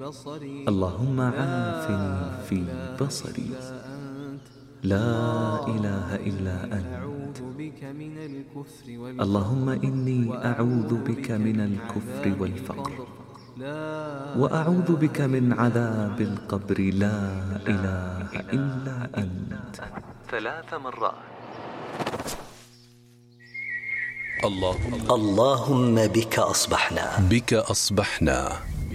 اللهم عافني في بصري، لا إله إلا أنت. اللهم إني أعوذ بك من الكفر والفقر، وأعوذ بك من عذاب القبر، لا إله إلا أنت. 3 مرات. اللهم بك أصبحنا.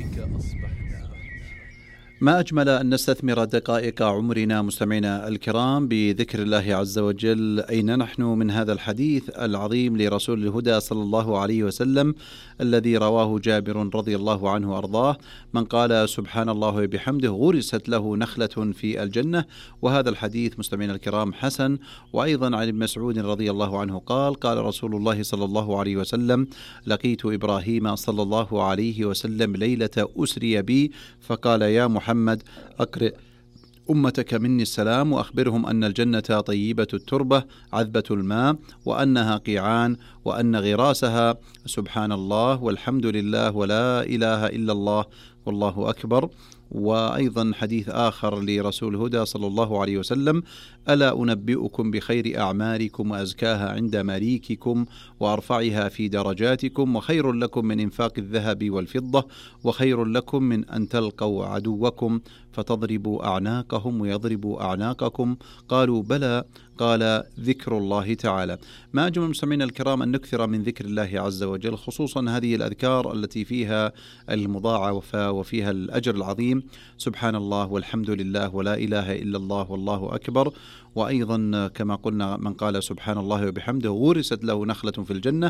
ما أجمل أن نستثمر دقائق عمرنا مستمعينا الكرام بذكر الله عز وجل. أين نحن من هذا الحديث العظيم لرسول الهدى صلى الله عليه وسلم الذي رواه جابر رضي الله عنه وأرضاه: من قال سبحان الله وبحمده غرست له نخلة في الجنة. وهذا الحديث مستمعينا الكرام حسن. وأيضا عن ابن مسعود رضي الله عنه قال رسول الله صلى الله عليه وسلم: لقيت إبراهيم صلى الله عليه وسلم ليلة أسري بي فقال: يا محمد أقرئ أمتك مني السلام، وأخبرهم أن الجنة طيبة التربة عذبة الماء، وأنها قيعان، وأن غراسها سبحان الله والحمد لله ولا إله إلا الله والله أكبر. وأيضا حديث آخر لرسول الهدى صلى الله عليه وسلم: ألا أنبئكم بخير أعمالكم وأزكاها عند مليككم وأرفعها في درجاتكم، وخير لكم من إنفاق الذهب والفضة، وخير لكم من أن تلقوا عدوكم فتضربوا أعناقهم ويضربوا أعناقكم؟ قالوا بلى. قال: ذكر الله تعالى. ما أجمل المستمعين الكرام أن نكثر من ذكر الله عز وجل، خصوصا هذه الأذكار التي فيها المضاعفة وفيها الأجر العظيم: سبحان الله والحمد لله ولا إله إلا الله والله أكبر. وأيضا كما قلنا: من قال سبحان الله وبحمده غرست له نخلة في الجنة.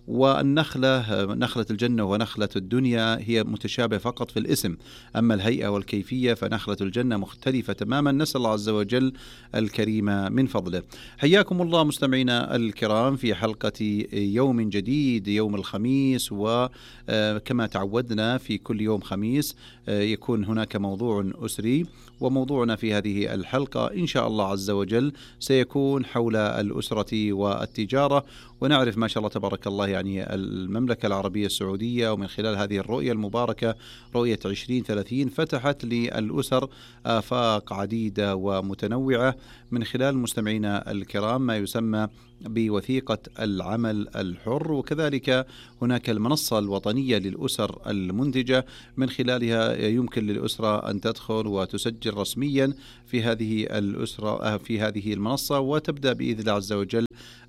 والنخلة، نخلة الجنة ونخلة الدنيا، هي متشابهة فقط في الاسم، أما الهيئة والكيفية فنخلة الجنة مختلفة تماما. نسأل الله عز وجل الكريم من فضله. حياكم الله مستمعينا الكرام في حلقة يوم جديد، يوم الخميس. وكما تعودنا في كل يوم خميس يكون هناك موضوع أسري، وموضوعنا في هذه الحلقة إن شاء الله عز وجل سيكون حول الأسرة والتجارة. ونعرف ما شاء الله تبارك الله يعني المملكة العربية السعودية ومن خلال هذه الرؤية المباركة رؤية 2030 فتحت للأسر آفاق عديدة ومتنوعة من خلال مستمعينا الكرام ما يسمى بوثيقة العمل الحر. وكذلك هناك المنصة الوطنية للأسر المنتجة، من خلالها يمكن للأسرة أن تدخل وتسجل رسميا في هذه الأسرة في هذه المنصة، وتبدأ بإذن الله عز وجل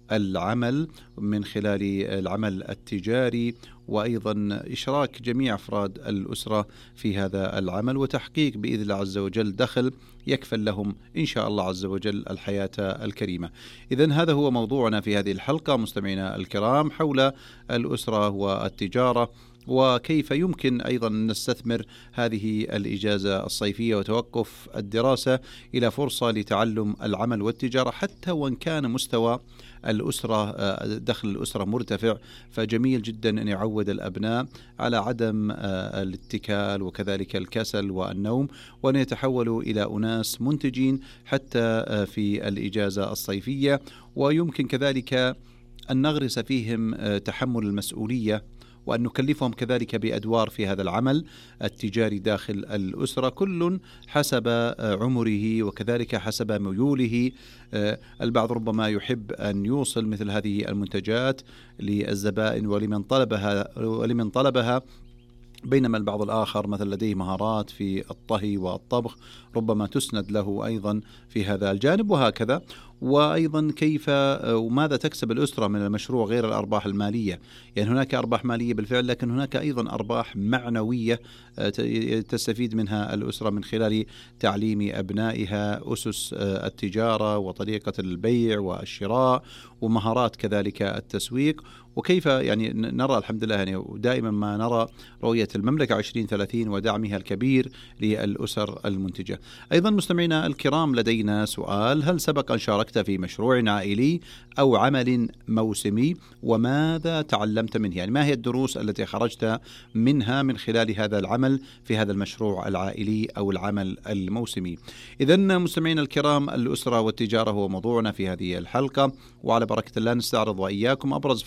العمل من خلال العمل التجاري، وأيضا إشراك جميع أفراد الأسرة في هذا العمل، وتحقيق بإذن الله عز وجل دخل يكفل لهم إن شاء الله عز وجل الحياة الكريمة. إذن هذا هو موضوعنا في هذه الحلقة مستمعينا الكرام، حول الأسرة والتجارة، وكيف يمكن أيضا نستثمر هذه الإجازة الصيفية وتوقف الدراسة إلى فرصة لتعلم العمل والتجارة، حتى وإن كان مستوى الأسرة دخل الأسرة مرتفع. فجميل جدا أن يعود الأبناء على عدم الاتكال وكذلك الكسل والنوم، وأن يتحولوا إلى أناس منتجين حتى في الإجازة الصيفية. ويمكن كذلك أن نغرس فيهم تحمل المسؤولية، وأن نكلفهم كذلك بأدوار في هذا العمل التجاري داخل الأسرة، كل حسب عمره وكذلك حسب ميوله. البعض ربما يحب أن يوصل مثل هذه المنتجات للزبائن ولمن طلبها، بينما البعض الآخر مثل لديه مهارات في الطهي والطبخ ربما تسند له أيضا في هذا الجانب، وهكذا. وأيضا كيف وماذا تكسب الأسرة من المشروع غير الأرباح المالية؟ يعني هناك أرباح مالية بالفعل، لكن هناك أيضا أرباح معنوية تستفيد منها الأسرة من خلال تعليم أبنائها أسس التجارة وطريقة البيع والشراء ومهارات كذلك التسويق. وكيف يعني نرى الحمد لله يعني دائما ما نرى رؤية المملكة 2030 ودعمها الكبير للأسر المنتجة. أيضا مستمعينا الكرام لدينا سؤال: هل سبق أن شاركت في مشروع عائلي أو عمل موسمي؟ وماذا تعلمت منه؟ يعني ما هي الدروس التي خرجت منها من خلال هذا العمل في هذا المشروع العائلي أو العمل الموسمي؟ إذن مستمعينا الكرام، الأسرة والتجارة هو موضوعنا في هذه الحلقة، وعلى بركة الله نستعرض وإياكم أبرز فقرات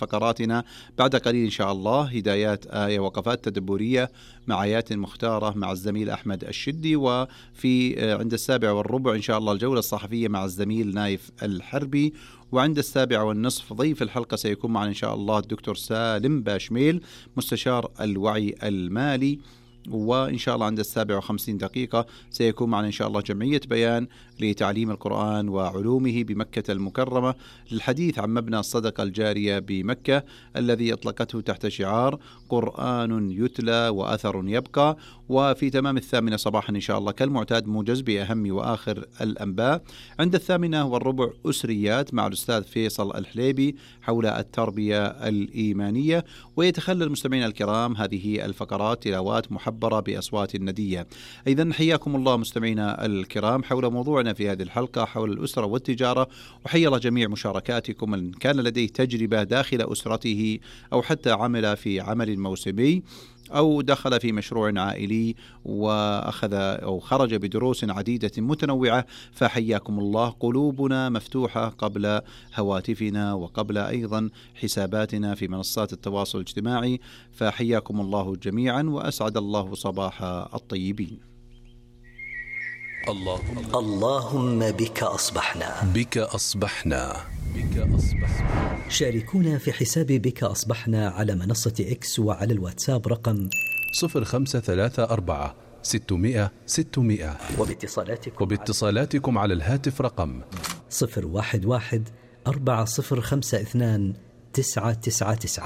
حلقاتنا. بعد قليل إن شاء الله هدايات آية وقفات تدبرية مع آيات مختارة مع الزميل أحمد الشدي، وفي عند 7:15 إن شاء الله الجولة الصحفية مع الزميل نايف الحربي، وعند 7:15 ضيف الحلقة سيكون معنا إن شاء الله الدكتور سالم باشميل مستشار الوعي المالي، وإن شاء الله عند 7:50 سيكون معنا إن شاء الله جمعية بيان لتعليم القرآن وعلومه بمكة المكرمة للحديث عن مبنى الصدقة الجارية بمكة الذي أطلقته تحت شعار قرآن يتلى وأثر يبقى. وفي تمام 8 صباحا إن شاء الله كالمعتاد موجز بأهم وآخر الأنباء. عند 8:15 أسريات مع الأستاذ فيصل الحليبي حول التربية الإيمانية. ويتخلل المستمعين الكرام هذه الفقرات تلاوات محبرة بأصوات ندية. إذن حياكم الله مستمعينا الكرام حول موضوعنا في هذه الحلقة حول الأسرة والتجارة، وحيا الله جميع مشاركاتكم من كان لديه تجربة داخل أسرته أو حتى عمل في عمل موسمي أو دخل في مشروع عائلي وأخذ أو خرج بدروس عديدة متنوعة، فحياكم الله. قلوبنا مفتوحة قبل هواتفنا وقبل أيضا حساباتنا في منصات التواصل الاجتماعي، فحياكم الله جميعا وأسعد الله صباح الطيبين. اللهم بك أصبحنا. بك أصبحنا. شاركونا في حساب بك أصبحنا على منصة إكس وعلى الواتساب رقم 0534 600 600، وباتصالاتكم على الهاتف رقم 011 4052 999.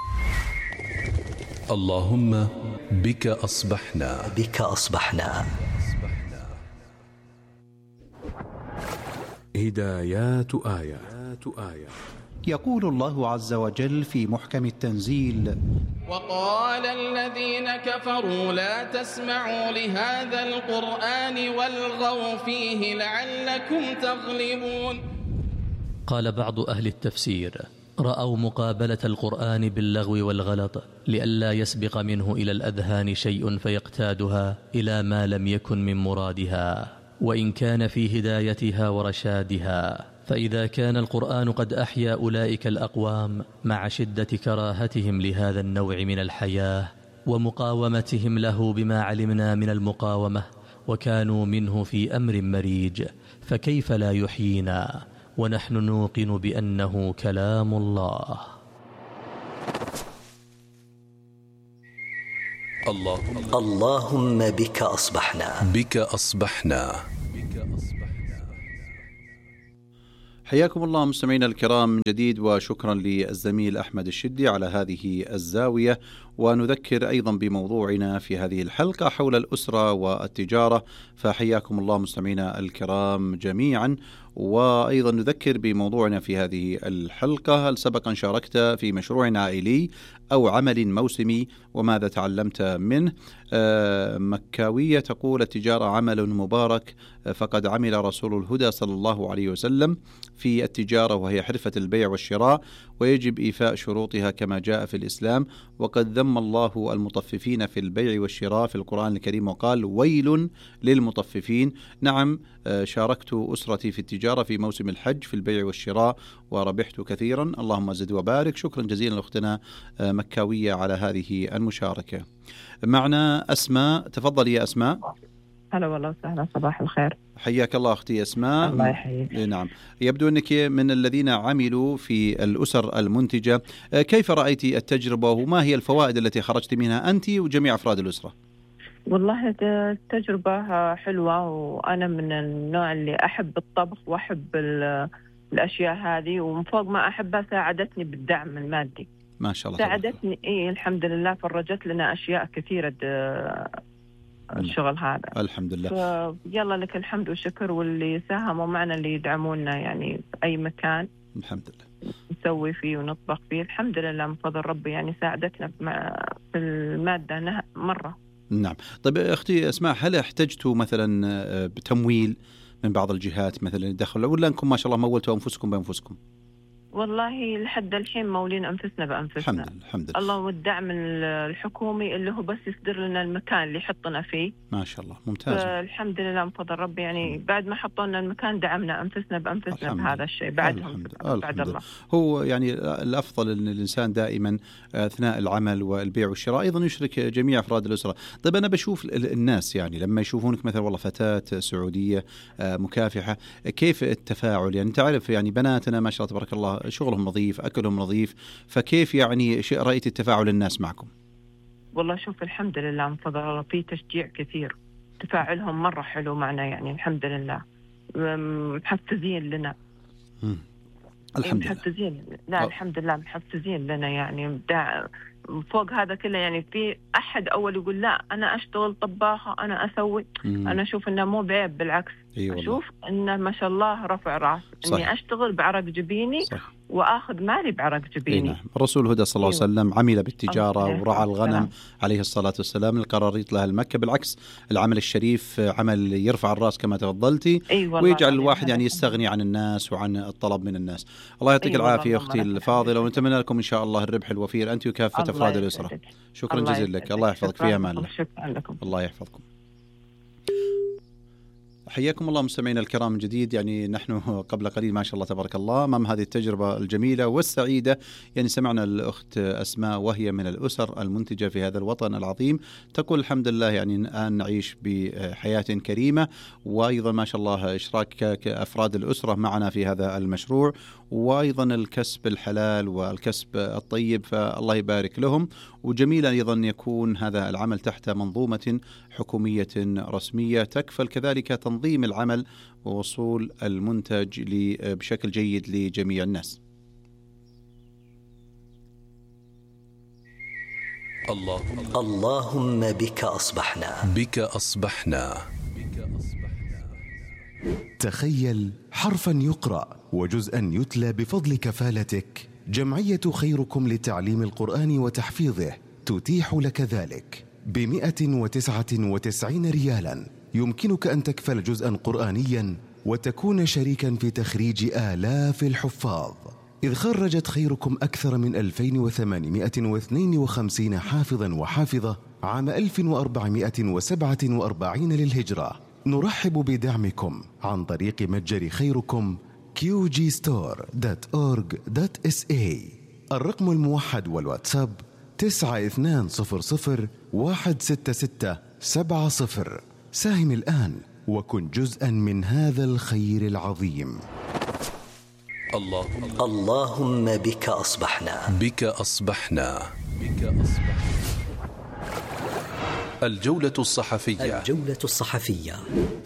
اللهم بك أصبحنا. بك أصبحنا. هدايات آية. يقول الله عز وجل في محكم التنزيل: وقال الذين كفروا لا تسمعوا لهذا القرآن والغوا فيه لعلكم تغلبون. قال بعض أهل التفسير: رأوا مقابلة القرآن باللغو والغلط لئلا يسبق منه إلى الأذهان شيء فيقتادها إلى ما لم يكن من مرادها، وإن كان في هدايتها ورشادها. فإذا كان القرآن قد أحيا أولئك الأقوام مع شدة كراهتهم لهذا النوع من الحياة ومقاومتهم له بما علمنا من المقاومة، وكانوا منه في أمر مريج، فكيف لا يحيينا ونحن نوقن بأنه كلام الله. اللهم بك أصبحنا. بك أصبحنا. حياكم الله مستمعينا الكرام من جديد، وشكرا للزميل أحمد الشدي على هذه الزاوية. ونذكر أيضا بموضوعنا في هذه الحلقة حول الأسرة والتجارة، فحياكم الله مستمعينا الكرام جميعا. وأيضا نذكر بموضوعنا في هذه الحلقة: هل سبق أن شاركت في مشروع عائلي أو عمل موسمي وماذا تعلمت منه؟ مكاوية تقول: التجارة عمل مبارك، فقد عمل رسول الهدى صلى الله عليه وسلم في التجارة وهي حرفة البيع والشراء، ويجب إيفاء شروطها كما جاء في الإسلام، وقد ذم الله المطففين في البيع والشراء في القرآن الكريم وقال: ويل للمطففين. نعم، شاركت أسرتي في التجارة في موسم الحج في البيع والشراء وربحت كثيرا، اللهم زد وبارك. شكرا جزيلا لأختنا مكاوية على هذه المشاركة. معنا أسماء، تفضل يا أسماء. هلا والله وسهلا، صباح الخير. حياك الله أختي أسماء. الله يحييك. نعم، يبدو أنك من الذين عملوا في الأسر المنتجة. كيف رأيت التجربة وما هي الفوائد التي خرجت منها أنت وجميع أفراد الأسرة؟ والله التجربة حلوة، وأنا من النوع اللي أحب الطبخ وأحب الأشياء هذه، ومن فوق ما أحبها ساعدتني بالدعم المادي. ما شاء الله ساعدتني. الحمد لله، فرجت لنا أشياء كثيرة الشغل هذا. الحمد لله. يلا لك الحمد والشكر، واللي ساهموا معنا اللي يدعمونا يعني في أي مكان الحمد لله نسوي فيه ونطبخ فيه، الحمد لله من فضل ربي، يعني ساعدتنا في المادة مرة. نعم. طيب أختي أسماء، هل احتجتوا مثلا بتمويل من بعض الجهات مثلا الدخل، ولا أنكم ما شاء الله مولتوا أنفسكم بأنفسكم؟ والله لحد الحين مولين أنفسنا بأنفسنا. الحمد لله. الله والدعم الحكومي اللي هو بس يصدر لنا المكان اللي يحطنا فيه. ما شاء الله ممتاز. الحمد لله من فضل ربي، يعني بعد ما حطوا لنا المكان دعمنا أنفسنا بأنفسنا بهذا الشيء بعدهم بعد الله. هو يعني الأفضل أن الإنسان دائما أثناء العمل والبيع والشراء أيضا يشرك جميع أفراد الأسرة. طيب أنا بشوف الناس يعني لما يشوفونك مثلا والله فتاة سعودية مكافحة، كيف التفاعل؟ يعني تعرف يعني بناتنا ما شاء الله تبارك الله شغلهم نظيف، أكلهم نظيف، فكيف يعني رأيت التفاعل الناس معكم؟ والله شوف الحمد لله من فضل الله في تشجيع كثير، تفاعلهم مرة حلو معنا يعني الحمد لله، محفزين لنا. الحمد لله. محفزين. لا الحمد لله محفزين لنا يعني فوق هذا كله. يعني في أحد أول يقول لا أنا أشتغل طباخة أنا أسوي، أنا أشوف إنه مو بعيب، بالعكس أشوف إنه ما شاء الله رفع راس إني أشتغل بعرق جبيني وآخذ مالي بعرق جبيني. نعم. الرسول هدى صلى الله عليه وسلم عمل بالتجارة ورعى الغنم عليه الصلاة والسلام، القراريط لها المكة. بالعكس العمل الشريف عمل يرفع الرأس كما تفضلتي، ويجعل الواحد يعني يستغني عن الناس وعن الطلب من الناس. الله يعطيك العافية أختي الفاضلة، ونتمنى لكم إن شاء الله الربح الوفير أنت وكافة أفراد الأسرة. شكرا جزيلا لك، الله يحفظك في أمان الله. شكرا لكم. الله يحفظكم. حياكم الله مستمعينا الكرام من جديد. يعني نحن قبل قليل ما شاء الله تبارك الله امام هذه التجربة الجميلة والسعيدة. يعني سمعنا الأخت أسماء وهي من الأسر المنتجة في هذا الوطن العظيم، تقول الحمد لله يعني الآن نعيش بحياة كريمة، وأيضا ما شاء الله إشراك أفراد الأسرة معنا في هذا المشروع، وأيضا الكسب الحلال والكسب الطيب، فالله يبارك لهم. وجميل أيضا يكون هذا العمل تحت منظومة حكومية رسمية تكفل كذلك تنظيم العمل ووصول المنتج بشكل جيد لجميع الناس. اللهم بك أصبحنا. بك أصبحنا. تخيل حرفا يقرأ وجزءا يتلى بفضل كفالتك. جمعية خيركم لتعليم القرآن وتحفيظه تتيح لك ذلك ب199 ريالا. يمكنك أن تكفل جزءا قرآنيا وتكون شريكا في تخريج آلاف الحفاظ، إذ خرجت خيركم أكثر من 2852 حافظا وحافظة عام 1447 للهجرة. نرحب بدعمكم عن طريق متجر خيركم qgstore.org.sa. الرقم الموحد والواتساب 9200166770. ساهم الآن وكن جزءا من هذا الخير العظيم. اللهم بك أصبحنا. بك أصبحنا. بك أصبحنا. الجولة الصحفية. الجولة الصحفية.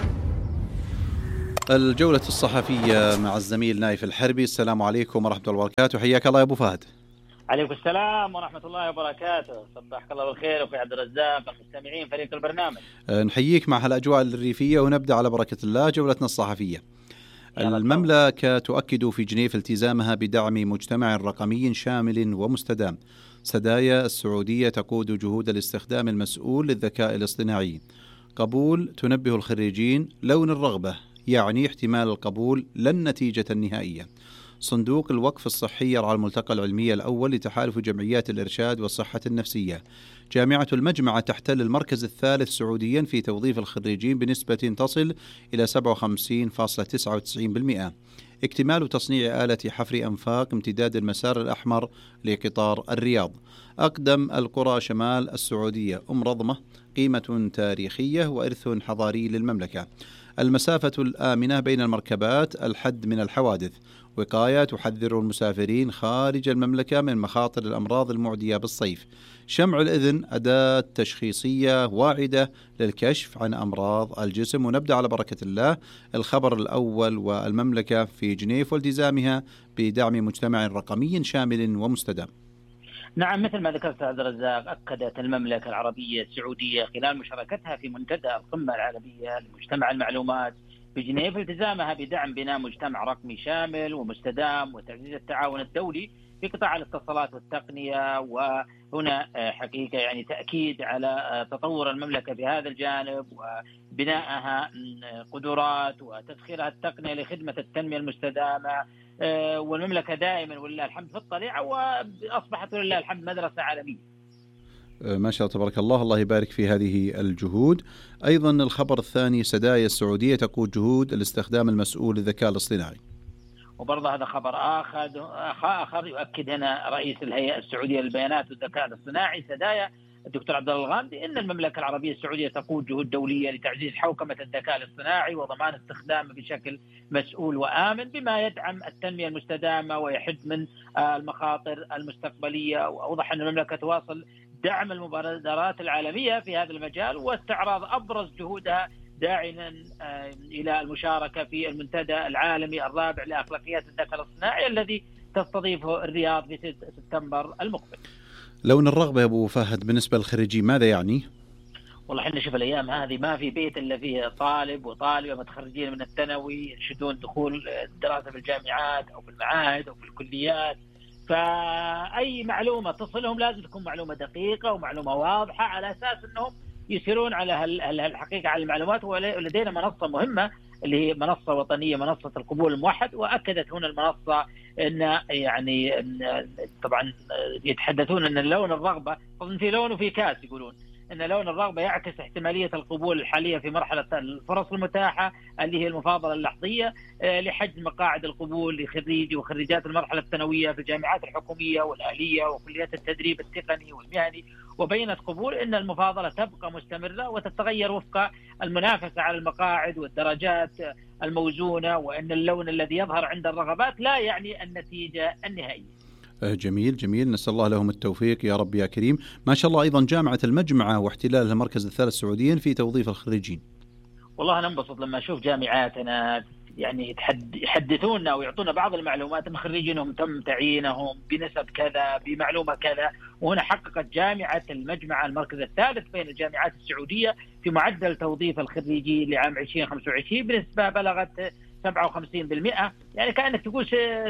الجولة الصحفية مع الزميل نايف الحربي. السلام عليكم ورحمة الله وبركاته. حياك الله يا أبو فهد. عليكم السلام ورحمة الله وبركاته. صباحك الله بالخير أخوي عبد الرزاق، المستمعين فريق البرنامج. نحييك مع هالأجواء الريفية، ونبدأ على بركة الله جولتنا الصحفية. المملكة تؤكد في جنيف التزامها بدعم مجتمع رقمي شامل ومستدام. سدايا السعودية تقود جهود الاستخدام المسؤول للذكاء الاصطناعي. قبول تنبه الخريجين لون الرغبة يعني احتمال القبول لا النتيجة النهائية. صندوق الوقف الصحي يرعى الملتقى العلمي الأول لتحالف جمعيات الإرشاد والصحة النفسية. جامعة المجمعة تحتل المركز الثالث سعوديا في توظيف الخريجين بنسبة تصل إلى 57.99%. اكتمال تصنيع آلة حفر أنفاق امتداد المسار الأحمر لقطار الرياض. أقدم القرى شمال السعودية رضمة، قيمة تاريخية وإرث حضاري للمملكة. المسافة الآمنة بين المركبات، الحد من الحوادث. وقاية تحذر المسافرين خارج المملكة من مخاطر الأمراض المعدية بالصيف. شمع الإذن أداة تشخيصية واعدة للكشف عن أمراض الجسم. ونبدأ على بركة الله الخبر الأول والمملكة في جنيف والتزامها بدعم مجتمع رقمي شامل ومستدام. نعم، مثل ما ذكرت عبد الرزاق، أكدت المملكة العربية السعودية خلال مشاركتها في منتدى القمة العالمية لمجتمع المعلومات في جنيف التزامها بدعم بناء مجتمع رقمي شامل ومستدام وتعزيز التعاون الدولي في قطاع الاتصالات والتقنية. وهنا حقيقة يعني تأكيد على تطور المملكة في هذا الجانب وبنائها قدرات وتسخيرها التقنية لخدمة التنمية المستدامة والمملكة دائما ولله الحمد في الطليعة، وأصبحت ولله الحمد مدرسة عالمية. ما شاء الله تبارك الله، الله يبارك في هذه الجهود. أيضا الخبر الثاني، سدايا السعودية تقود جهود الاستخدام المسؤول للذكاء الاصطناعي. وبرضه هذا خبر آخر يؤكد هنا رئيس الهيئة السعودية للبيانات والذكاء الاصطناعي سدايا الدكتور عبد الله الغامدي إن المملكة العربية السعودية تقود جهود دولية لتعزيز حوكمة الذكاء الاصطناعي وضمان استخدامه بشكل مسؤول وآمن، بما يدعم التنمية المستدامة ويحد من المخاطر المستقبلية. وأوضح أن المملكة تواصل دعم المبادرات العالمية في هذا المجال واستعراض أبرز جهودها، داعيا إلى المشاركة في المنتدى العالمي الرابع لأخلاقيات الذكاء الاصطناعي الذي تستضيفه الرياض في سبتمبر المقبل. لون الرغبة يا أبو فهد بالنسبة للخريجين ماذا يعني؟ والله احنا نشوف الأيام هذه ما في بيت إلا فيه طالب وطالبة متخرجين من الثانوي ينشدون دخول الدراسة في الجامعات أو في المعاهد أو في الكليات، فأي معلومة تصلهم لازم تكون معلومة دقيقة ومعلومة واضحة على أساس أنهم يسيرون على الحقيقة على المعلومات. ولدينا منصة مهمة اللي هي منصة وطنية، منصة القبول الموحد، وأكدت هنا المنصة أن يعني طبعا يتحدثون أن لون الرغبة طبعا في لون وفي كاس، يقولون أن لون الرغبة يعكس احتمالية القبول الحالية في مرحلة الفرص المتاحة اللي هي المفاضلة اللحظية لحجز مقاعد القبول لخريجي وخريجات المرحلة الثانوية في الجامعات الحكومية والأهلية وكليات التدريب التقني والمهني. وبينت قبول أن المفاضلة تبقى مستمرة وتتغير وفق المنافسة على المقاعد والدرجات الموزونة، وأن اللون الذي يظهر عند الرغبات لا يعني النتيجة النهائية. جميل جميل، نسأل الله لهم التوفيق يا رب يا كريم. ما شاء الله أيضا جامعة المجمعة واحتلالها المركز الثالث سعوديا في توظيف الخريجين. والله أنا انبسط لما أشوف جامعاتنا يعني يحدثونا ويعطونا بعض المعلومات أن خريجينهم تم تعيينهم بنسب كذا بمعلومة كذا. وهنا حققت جامعة المجمعة المركز الثالث بين الجامعات السعودية في معدل توظيف الخريجين لعام 2025 بنسبة بلغت 57%، يعني كأنك تقول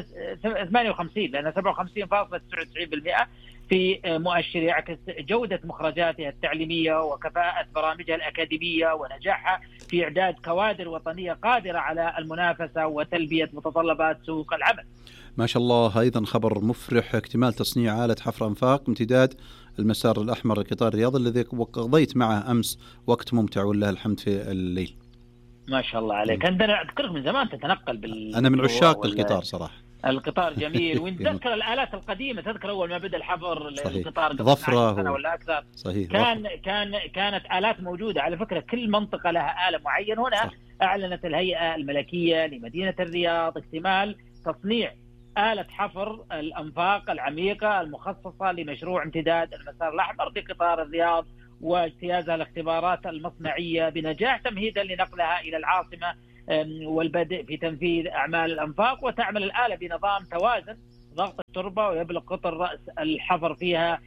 58 لأن 57.99% في مؤشر يعكس جودة مخرجاتها التعليمية وكفاءة برامجها الأكاديمية ونجاحها في إعداد كوادر وطنية قادرة على المنافسة وتلبية متطلبات سوق العمل. ما شاء الله. أيضا خبر مفرح، اكتمال تصنيع آلة حفر أنفاق امتداد المسار الأحمر لقطار الرياض الذي قضيت معه أمس وقت ممتع ولله الحمد في الليل. ما شاء الله عليك. أنا أذكرك من زمان تتنقل أنا من عشاق القطار صراحة. القطار جميل ونتذكر الآلات القديمة، تذكر أول ما بدأ الحفر القطار ظفرة سنة ولا أكثر. صحيح. كانت آلات موجودة على فكرة، كل منطقة لها آلة معين. هنا صح. أعلنت الهيئة الملكية لمدينة الرياض اكتمال تصنيع آلة حفر الأنفاق العميقة المخصصة لمشروع امتداد المسار الأحمر بقطار الرياض واجتيازها الاختبارات المصنعية بنجاح تمهيدا لنقلها إلى العاصمة والبدء في تنفيذ أعمال الأنفاق. وتعمل الآلة بنظام توازن ضغط التربة ويبلغ قطر رأس الحفر فيها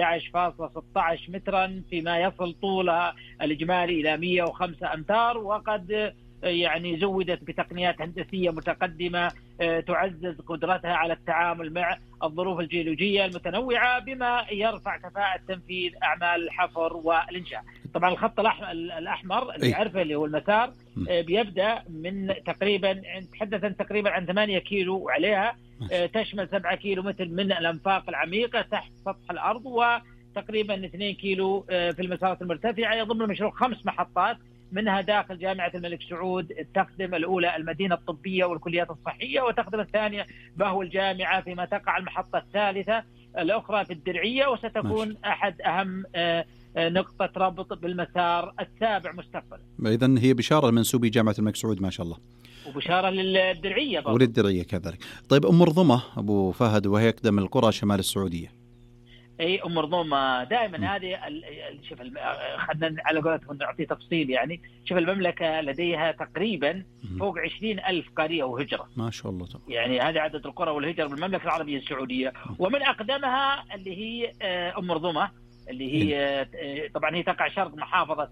11.16 مترا فيما يصل طولها الإجمالي إلى 105 أمتار، وقد يعني زودت بتقنيات هندسية متقدمة تعزز قدرتها على التعامل مع الظروف الجيولوجية المتنوعة بما يرفع كفاءة تنفيذ أعمال الحفر والإنشاء. طبعا الخط الأحمر اللي عرفه اللي هو المسار بيبدأ من تقريبا تقريبا عن 8 كيلو وعليها تشمل 7 كيلو متر من الأنفاق العميقة تحت سطح الأرض، وتقريبا 2 كيلو في المسارات المرتفعة. يضم المشروع 5 محطات منها داخل جامعة الملك سعود تخدم الأولى المدينة الطبية والكليات الصحية، وتخدم الثانية بهو الجامعة، فيما تقع المحطة الثالثة الأخرى في الدرعية، وستكون أحد أهم نقطة ربط بالمسار السابع مستقبلا. إذن هي بشارة لمنسوبي جامعة الملك سعود ما شاء الله، وبشارة للدرعية برضو. وللدرعية كذلك. طيب أم رضمة أبو فهد وهي أقدم القرى شمال السعودية. أي أم رضمة دائما هذه شوف خلنا على قولتهم نعطي تفصيل. يعني شوف المملكة لديها تقريبا فوق 20,000 قرية وهجرة ما شاء الله. يعني هذا عدد القرى والهجر بالمملكة العربية السعودية. ومن أقدمها اللي هي أم رضمة اللي هي طبعا هي تقع شرق محافظة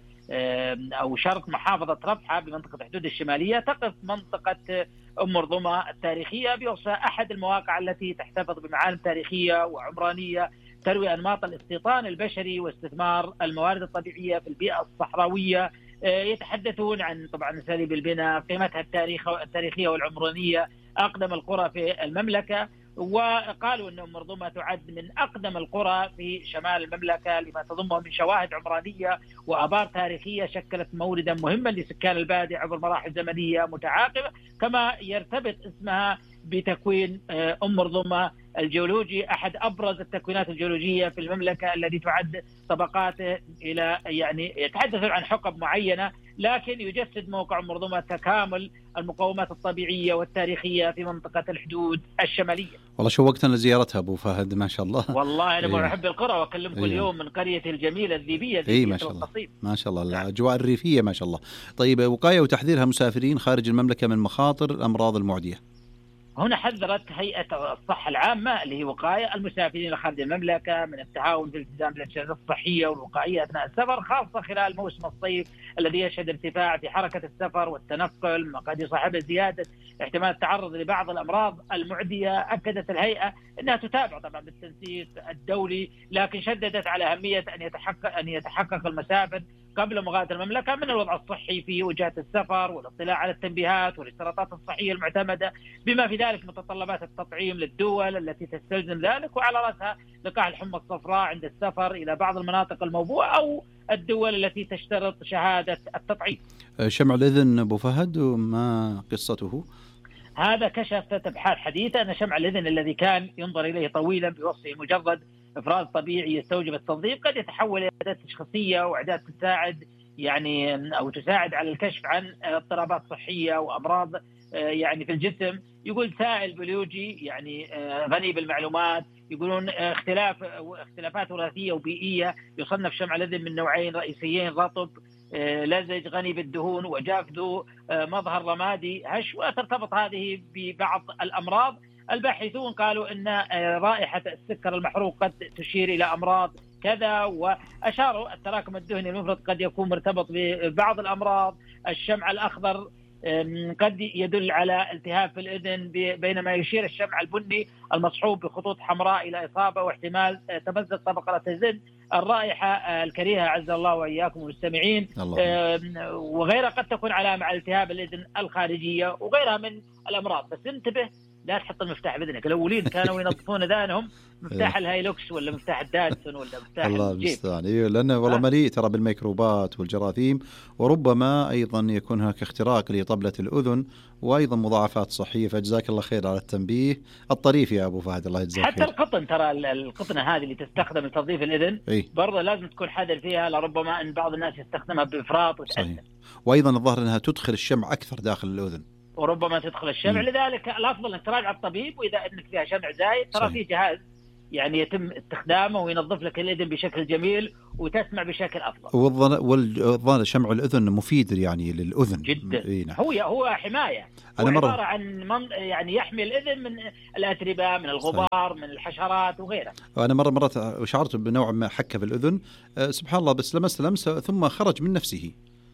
أو شرق محافظة رفحة بمنطقة حدود الشمالية. تقف منطقة أم رضمة التاريخية بوصفها أحد المواقع التي تحتفظ بمعالم تاريخية وعمرانية تروي أنماط الاستيطان البشري واستثمار الموارد الطبيعية في البيئة الصحراوية. يتحدثون عن طبعا أساليب البناء، قيمتها التاريخية والعمرانية أقدم القرى في المملكة، وقالوا أن أم رضمة تعد من أقدم القرى في شمال المملكة لما تضمه من شواهد عمرانية وآبار تاريخية شكلت موردا مهما لسكان البادية عبر مراحل زمنية متعاقبة، كما يرتبط اسمها بتكوين أم رضمة الجيولوجي، أحد أبرز التكوينات الجيولوجية في المملكة الذي تعد طبقاته إلى يعني يتحدث عن حقب معينة، لكن يجسد موقع أم رضمة تكامل المقومات الطبيعية والتاريخية في منطقة الحدود الشمالية. والله شوقتنا لزيارتها أبو فهد، ما شاء الله. والله أنا أحب القرى وأكلمكم اليوم من قرية الجميلة الذيبية ما شاء الله. ما شاء الله الأجواء الريفية ما شاء الله. طيب وقاية وتحذيرها مسافرين خارج المملكة من مخاطر الأمراض المعدية. هنا حذرت هيئة الصحة العامة اللي هي وقاية المسافرين خارج المملكة من التهاون في الالتزام بالإرشادات الصحية والوقائية أثناء السفر، خاصة خلال موسم الصيف الذي يشهد ارتفاع في حركة السفر والتنقل ما قد يصاحبه زيادة احتمال التعرض لبعض الأمراض المعدية. أكدت الهيئة أنها تتابع طبعا بالتنسيق الدولي، لكن شددت على أهمية أن يتحقق المسافر قبل مغادرة المملكة من الوضع الصحي في وجهات السفر والاطلاع على التنبيهات والاشتراطات الصحية المعتمدة، بما في ذلك متطلبات التطعيم للدول التي تستلزم ذلك، وعلى رأسها لقاح الحمى الصفراء عند السفر إلى بعض المناطق الموبوءة أو الدول التي تشترط شهادة التطعيم. شمع الإذن أبو فهد ما قصته؟ هذا كشفت أبحاث حديثة أن شمع الإذن الذي كان ينظر إليه طويلا بوصفه مجرد إفراز طبيعي يستوجب التنظيف قد يتحول إلى أداة تشخيصية وأداة تساعد أو تساعد على الكشف عن اضطرابات صحية وأمراض في الجسم. يقول سائل بيولوجي غني بالمعلومات. يقولون اختلافات وراثية وبيئية. يصنف شمع الإذن من نوعين رئيسيين، رطب لزج غني بالدهون وجاف ذو مظهر رمادي هش، وترتبط هذه ببعض الأمراض. الباحثون قالوا أن رائحة السكر المحروق قد تشير إلى أمراض كذا، وأشاروا التراكم الدهني المفرط قد يكون مرتبط ببعض الأمراض. الشمع الأخضر قد يدل على التهاب في الإذن، بينما يشير الشمع البني المصحوب بخطوط حمراء إلى إصابة واحتمال تمزق طبقة الإذن. الرائحة الكريهة عز الله وإياكم المستمعين وغيرها قد تكون علامة على التهاب الإذن الخارجية وغيرها من الأمراض. بس انتبه لا تحط المفتاح بإذنك. الأولين كانوا ينظفون ذانهم مفتاح الهايلوكس ولا مفتاح الدادسون ولا مفتاح الله المستعان. لأنه والله مليء ترى بالميكروبات والجراثيم، وربما أيضا يكون هناك اختراق لطبلة الأذن وأيضا مضاعفات صحية. فجزاك الله خير على التنبيه الطريف يا أبو فهد، الله يجزاك حتى خير. القطن ترى القطنة هذه اللي تستخدم لتنظيف الأذن برضه لازم تكون حذر فيها، لربما أن بعض الناس يستخدمها بإفراط وتأثم. وأيضا الظاهر أنها تدخل الشمع أكثر داخل الأذن وربما تدخل الشمع. لذلك الأفضل أن تراجع الطبيب، وإذا أنك فيها شمع زايد ترى في جهاز يتم استخدامه وينظف لك الأذن بشكل جميل وتسمع بشكل أفضل. والظاهر شمع الأذن مفيد للأذن جدا. هو حماية، هو عبارة عن يحمي الأذن من الأتربة، من الغبار، من الحشرات وغيرها. أنا مرة شعرت بنوع ما حكة في الأذن سبحان الله، بس لمسه ثم خرج من نفسه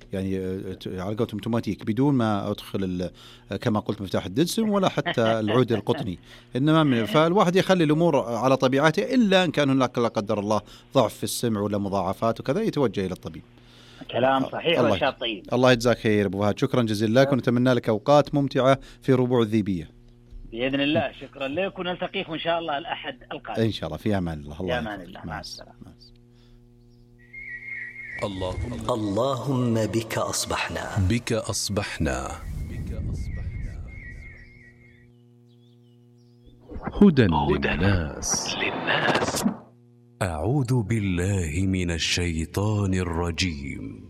على قولتهم اوتوماتيك بدون ما ادخل كما قلت مفتاح الددسون ولا حتى العود القطني، انما فالواحد يخلي الامور على طبيعتها، الا ان كان هناك لا قدر الله ضعف في السمع ولا مضاعفات وكذا يتوجه الى الطبيب. كلام صحيح وشيء طيب. الله يجزاك خير ابو فهد، شكرا جزيلا لك ونتمنى لك اوقات ممتعه في ربوع الذيبيه باذن الله. شكرا لك ونلتقيكم ان شاء الله الأحد القادم ان شاء الله. في امان الله. في امان الله. مع السلامه. اللهم بك أصبحنا. بك أصبحنا. هدى للناس. أعوذ بالله من الشيطان الرجيم.